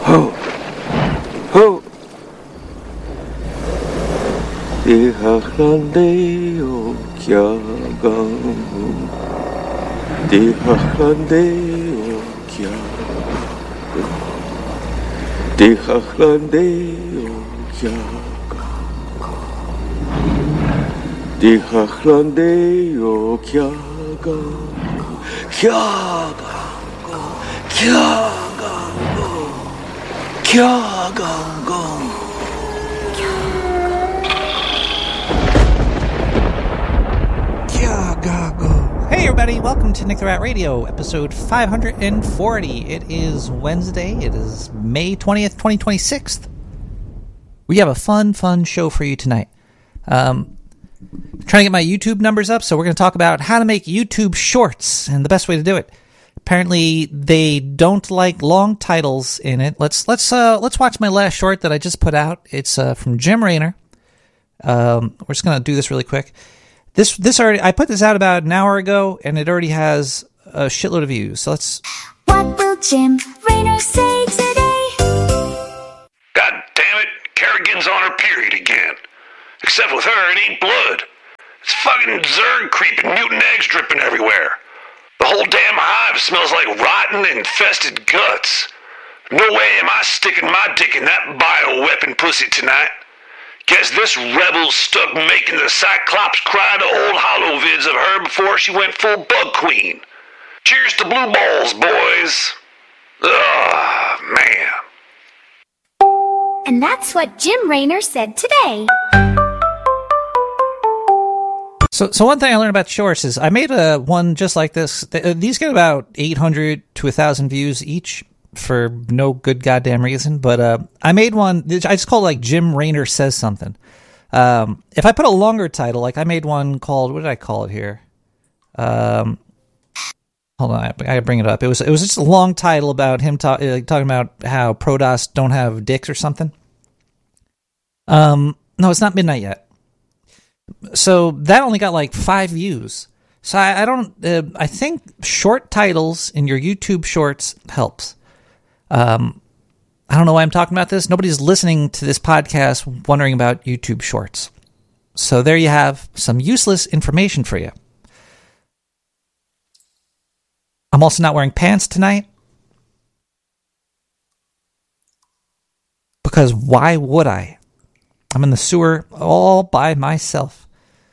Ho! Ho! Dihaklande kyagang. Dihaklande kyagang. Dihaklande kyagang. Dihaklande kyagang. Kyagang. Kyagang. Kyagang. Hey everybody, welcome to Nick the Rat Radio, episode 540. It is Wednesday, it is May 20th, 2026. We have a fun show for you tonight. Trying to get my YouTube numbers up, so we're going to talk about how to make YouTube shorts and the best way to do it. Apparently, they don't like long titles in it. Let's watch my last short that I just put out. It's from Jim Raynor. We're just going to do this really quick. This already, I put this out about an hour ago, and it already has a shitload of views. So let's. What will Jim Raynor say today? God damn it, Kerrigan's on her period again. Except with her, it ain't blood. It's fucking Zerg creeping, mutant eggs dripping everywhere. The whole damn hive smells like rotten, infested guts. No way am I sticking my dick in that bioweapon pussy tonight. Guess this rebel's stuck making the Cyclops cry to old hollow vids of her before she went full bug queen. Cheers to blue balls, boys. Ugh, man. And that's what Jim Raynor said today. So one thing I learned about shorts is I made one just like this. These get about 800 to 1,000 views each for no good goddamn reason. But I made one. I just called it like Jim Raynor Says Something. If I put a longer title, like I made one called, what did I call it here? Hold on, I gotta bring it up. It was just a long title about him talking about how Protoss don't have dicks or something. No, it's not midnight yet. So that only got like 5 views. So I don't. I think short titles in your YouTube shorts helps. I don't know why I'm talking about this. Nobody's listening to this podcast wondering about YouTube shorts. So there you have some useless information for you. I'm also not wearing pants tonight. Because why would I? I'm in the sewer all by myself.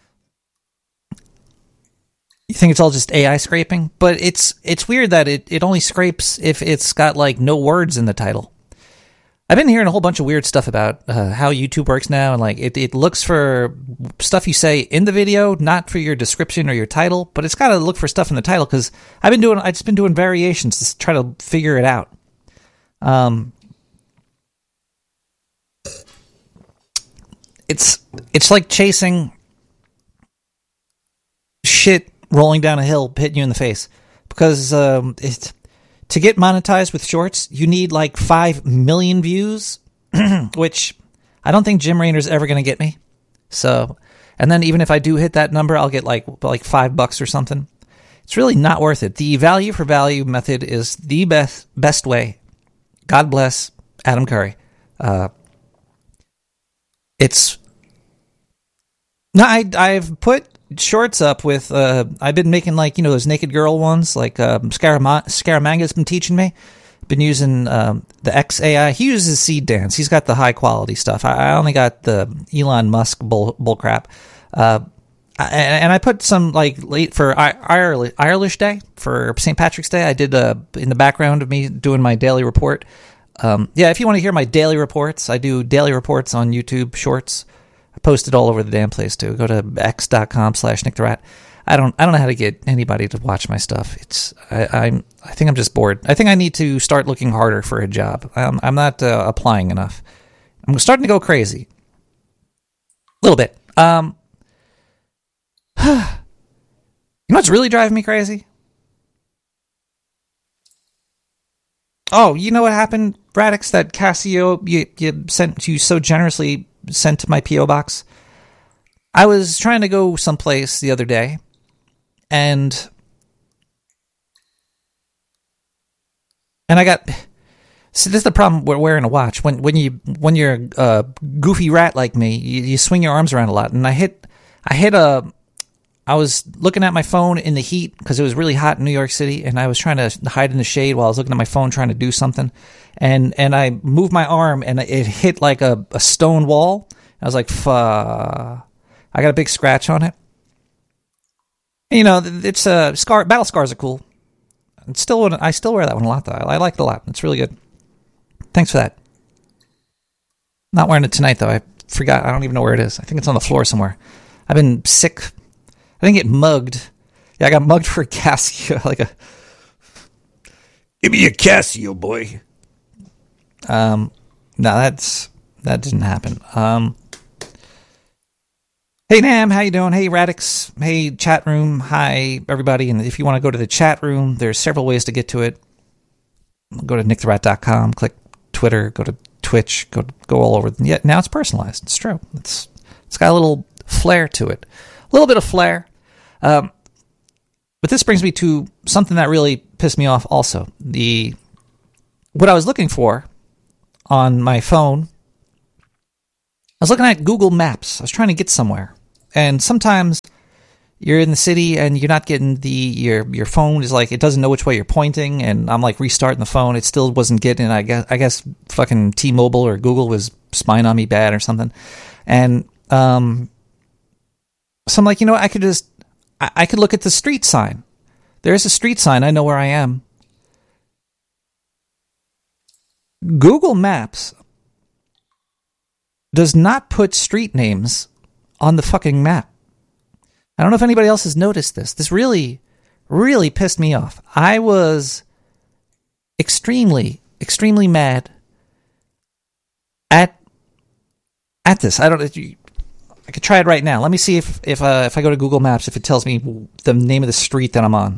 You think it's all just AI scraping? But it's weird that it only scrapes if it's got like no words in the title. I've been hearing a whole bunch of weird stuff about how YouTube works now, and like it looks for stuff you say in the video, not for your description or your title, but it's got to look for stuff in the title because I've just been doing variations to try to figure it out. It's like chasing shit rolling down a hill, hitting you in the face. Because to get monetized with shorts, you need like 5 million views, which I don't think Jim Raynor's ever going to get me. So, and then even if I do hit that number, I'll get like $5 or something. It's really not worth it. The value for value method is the best way. God bless Adam Curry. I've put shorts up with, I've been making like, those naked girl ones, like Scaramanga's been teaching me. Been using the XAI. He uses Seed Dance. He's got the high quality stuff. I only got the Elon Musk bull crap. And I put some like late for Irish Day, for St. Patrick's Day. I did in the background of me doing my daily report. If you want to hear my daily reports, I do daily reports on YouTube Shorts. I post it all over the damn place too. Go to x.com/NickTheRat. I don't know how to get anybody to watch my stuff. I think I'm just bored. I think I need to start looking harder for a job. I'm not applying enough. I'm starting to go crazy. A little bit. You know what's really driving me crazy? Oh, you know what happened, Radix? That Casio you so generously sent to my P.O. box? I was trying to go someplace the other day, and I got So this is the problem with wearing a watch. When you're a goofy rat like me, you swing your arms around a lot. And I was looking at my phone in the heat because it was really hot in New York City, and I was trying to hide in the shade while I was looking at my phone trying to do something. And I moved my arm, and it hit like a stone wall. I was like, fuck. I got a big scratch on it. You know, it's a scar. Battle scars are cool. I still wear that one a lot, though. I like it a lot. It's really good. Thanks for that. Not wearing it tonight, though. I forgot. I don't even know where it is. I think it's on the floor somewhere. I've been sick. I didn't get mugged. Yeah, I got mugged for a Casio. Give me a Casio, boy. No, that didn't happen. Hey, Nam, how you doing? Hey, Radix. Hey, chat room. Hi, everybody. And if you want to go to the chat room, there's several ways to get to it. Go to nicktherat.com, click Twitter, go to Twitch, go all over. Yeah, now it's personalized. It's true. It's got a little flair to it. A little bit of flair. But this brings me to something that really pissed me off also. What I was looking for on my phone, I was looking at Google Maps. I was trying to get somewhere. And sometimes you're in the city and you're not getting your phone is like, it doesn't know which way you're pointing, and I'm like restarting the phone. It still wasn't getting it. I guess fucking T-Mobile or Google was spying on me bad or something. And so I'm like, you know, I could look at the street sign. There's a street sign. I know where I am. Google Maps does not put street names on the fucking map. I don't know if anybody else has noticed this. This really, really pissed me off. I was extremely, extremely mad at this. I could try it right now. Let me see if I go to Google Maps, if it tells me the name of the street that I'm on.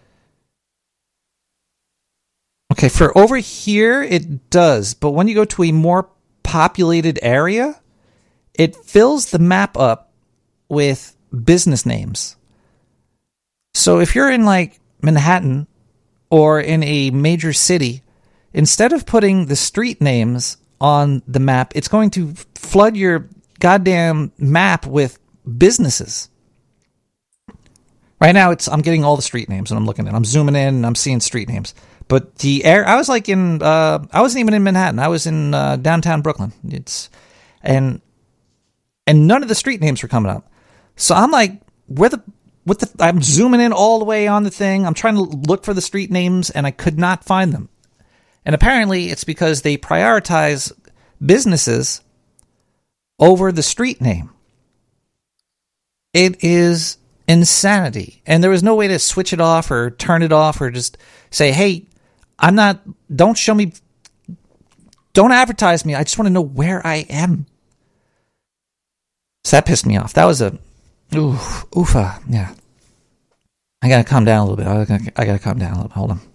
Okay, for over here, it does. But when you go to a more populated area, it fills the map up with business names. So if you're in like Manhattan or in a major city, instead of putting the street names on the map, it's going to flood your goddamn map with businesses. Right now, I'm getting all the street names, and I'm looking at. I'm zooming in, and I'm seeing street names. But I was like I wasn't even in Manhattan. I was in downtown Brooklyn. And none of the street names were coming up. So I'm like, I'm zooming in all the way on the thing. I'm trying to look for the street names, and I could not find them. And apparently, it's because they prioritize businesses over the street name. It is insanity. And there was no way to switch it off or turn it off or just say, hey, don't show me, don't advertise me. I just want to know where I am. So that pissed me off. That was yeah. I got to calm down a little bit. I got to calm down a little bit. Hold on.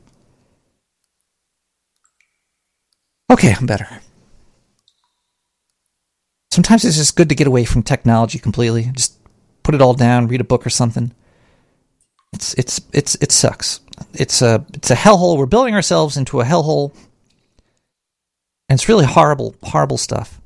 Okay, I'm better. Sometimes it's just good to get away from technology completely. Just put it all down, read a book or something. It sucks. It's a hellhole. We're building ourselves into a hellhole, and it's really horrible stuff.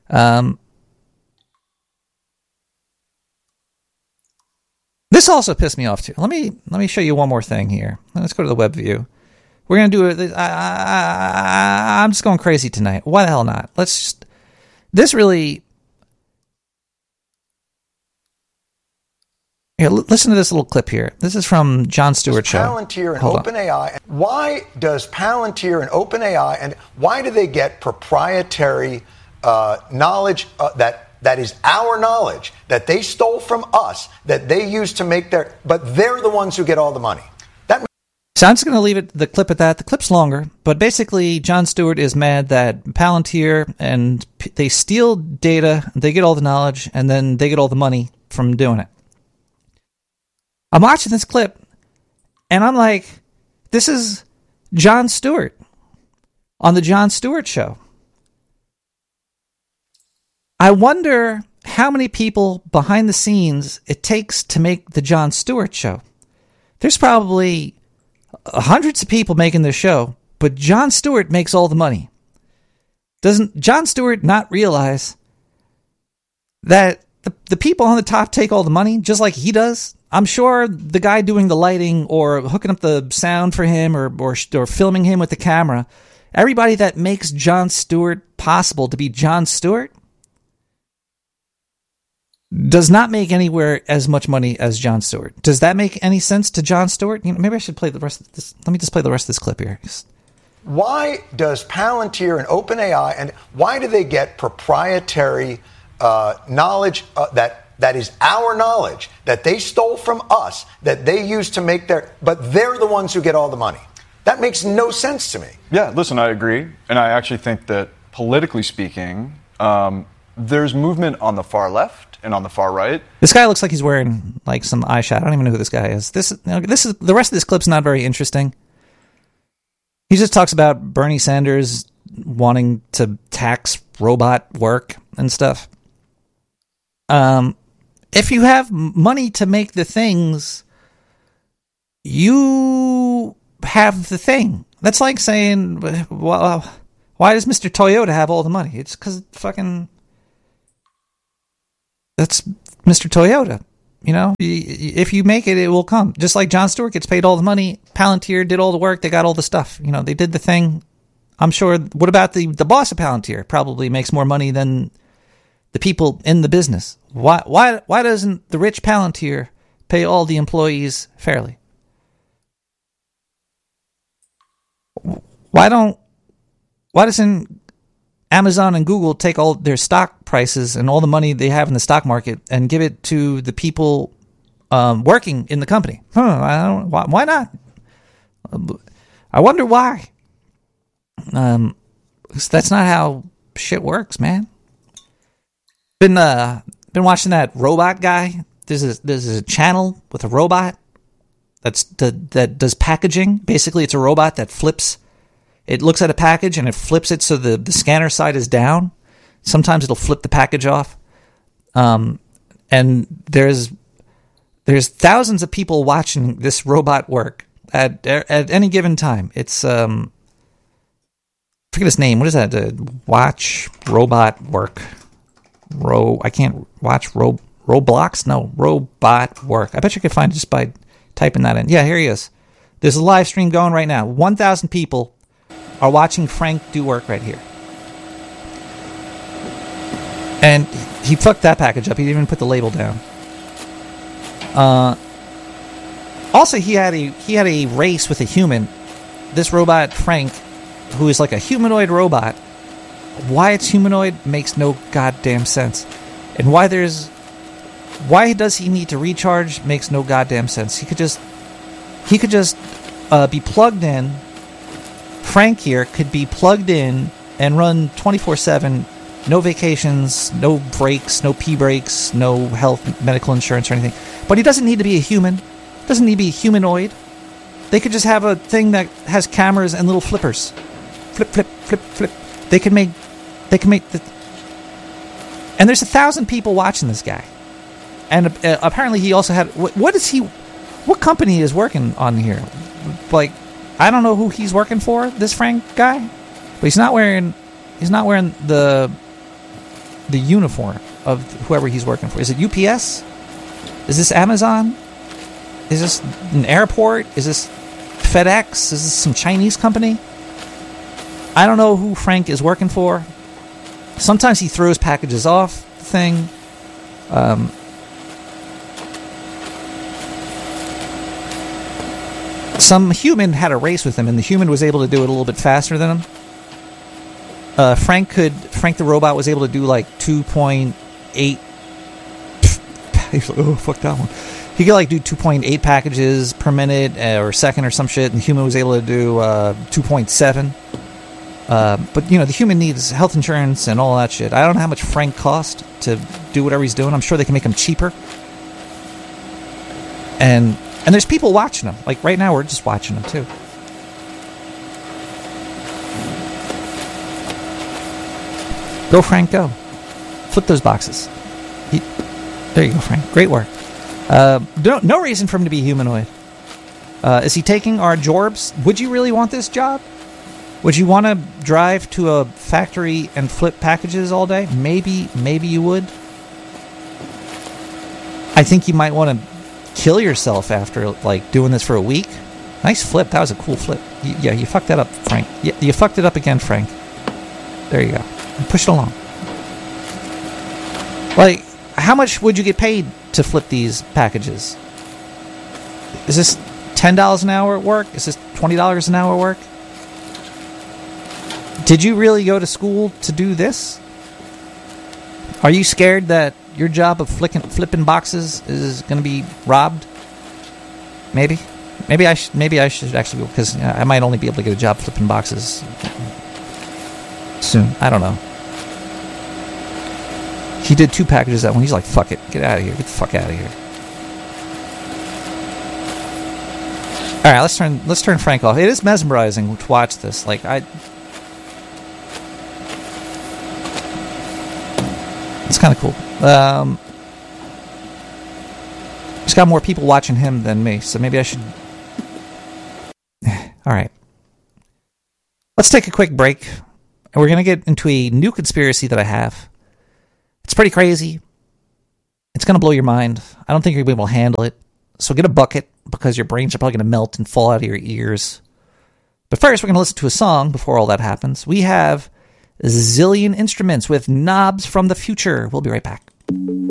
This also pissed me off too. Let me show you one more thing here. Let's go to the web view. We're gonna do it. I'm just going crazy tonight. Why the hell not? This really. Here, listen to this little clip here. This is from Jon Stewart show. Palantir and OpenAI. Why does Palantir and OpenAI, and why do they get proprietary knowledge that is our knowledge that they stole from us, that they use to make but they're the ones who get all the money? So I'm just going to leave the clip at that. The clip's longer, but basically Jon Stewart is mad that Palantir and they steal data, they get all the knowledge, and then they get all the money from doing it. I'm watching this clip, and I'm like, this is Jon Stewart on the Jon Stewart show. I wonder how many people behind the scenes it takes to make the Jon Stewart show. There's probably hundreds of people making this show, but Jon Stewart makes all the money. Doesn't Jon Stewart not realize that the people on the top take all the money just like he does? I'm sure the guy doing the lighting or hooking up the sound for him or filming him with the camera, everybody that makes Jon Stewart possible to be Jon Stewart does not make anywhere as much money as Jon Stewart. Does that make any sense to Jon Stewart? Maybe I should play the rest of this. Let me just play the rest of this clip here. Why does Palantir and OpenAI, and why do they get proprietary knowledge that is our knowledge that they stole from us, that they use to make but they're the ones who get all the money? That makes no sense to me. Yeah, listen, I agree. And I actually think that politically speaking, there's movement on the far left and on the far right. This guy looks like he's wearing like some eyeshadow. I don't even know who this guy is. This is the rest of this clip's not very interesting. He just talks about Bernie Sanders wanting to tax robot work and stuff. If you have money to make the things, you have the thing. That's like saying, well, why does Mr. Toyota have all the money? It's because fucking that's Mr. Toyota. You know, if you make it, it will come. Just like Jon Stewart gets paid all the money. Palantir did all the work. They got all the stuff. You know, they did the thing. I'm sure. What about the boss of Palantir? Probably makes more money than the people in the business. Why doesn't the rich Palantir pay all the employees fairly? Why doesn't Amazon and Google take all their stock prices and all the money they have in the stock market and give it to the people working in the company? Why not? I wonder why. That's not how shit works, man. Been watching that robot guy. There's a channel with a robot that does packaging. Basically, it's a robot that flips. It looks at a package and it flips it so the scanner side is down. Sometimes it'll flip the package off. And there's thousands of people watching this robot work at any given time. It's forget his name. What is that? Watch robot work. I can't watch Roblox. No, robot work. I bet you could find it just by typing that in. Yeah, here he is. There's a live stream going right now. 1,000 people are watching Frank do work right here. And he fucked that package up. He didn't even put the label down. Also, he had a race with a human. This robot, Frank, who is like a humanoid robot. Why it's humanoid makes no goddamn sense. And why does he need to recharge makes no goddamn sense. He could just be plugged in. Frank here could be plugged in and run 24/7, no vacations, no breaks, no pee breaks, no health, medical insurance or anything. But he doesn't need to be a human. Doesn't need to be humanoid. They could just have a thing that has cameras and little flippers. Flip, flip, flip, flip. They can make the... And there's 1,000 people watching this guy. And apparently he also had... What company is working on here? Like, I don't know who he's working for, this Frank guy. But he's not wearing the uniform of whoever he's working for. Is it UPS? Is this Amazon? Is this an airport? Is this FedEx? Is this some Chinese company? I don't know who Frank is working for. Sometimes he throws packages off the thing. Some human had a race with him, and the human was able to do it a little bit faster than him. Frank the robot was able to do like 2.8. He's like, oh, fuck that one. He could like do 2.8 packages per minute or second or some shit, and the human was able to do 2.7. But, you know, the human needs health insurance and all that shit. I don't know how much Frank cost to do whatever he's doing. I'm sure they can make him cheaper. And there's people watching him. Like, right now, we're just watching him, too. Go, Frank, go. Flip those boxes. There you go, Frank. Great work. No reason for him to be humanoid. Is he taking our jorbs? Would you really want this job? Would you want to drive to a factory and flip packages all day? Maybe you would. I think you might want to kill yourself after like doing this for a week. Nice flip. That was a cool flip. You fucked that up, Frank. You fucked it up again, Frank. There you go. Push it along. Like, how much would you get paid to flip these packages? Is this $10 an hour at work? Is this $20 an hour at work? Did you really go to school to do this? Are you scared that your job of flipping boxes is going to be robbed? Maybe I should actually go, because I might only be able to get a job flipping boxes soon. I don't know. He did 2 packages that one. He's like, fuck it, get out of here, get the fuck out of here. All right, let's turn Frank off. It is mesmerizing to watch this. Like it's kind of cool. He's got more people watching him than me, so maybe I should. All right. Let's take a quick break, and we're going to get into a new conspiracy that I have. It's pretty crazy. It's going to blow your mind. I don't think you're going to be able to handle it. So get a bucket, because your brains are probably going to melt and fall out of your ears. But first, we're going to listen to a song before all that happens. We have Zillion Instruments with Knobs from the Future. We'll be right back.